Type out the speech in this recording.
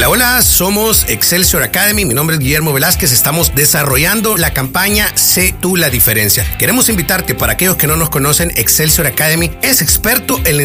Hola, somos Excelsior Academy. Mi nombre es Guillermo Velázquez. Estamos desarrollando la campaña Sé tú la diferencia. Queremos invitarte, para aquellos que no nos conocen, Excelsior Academy es experto en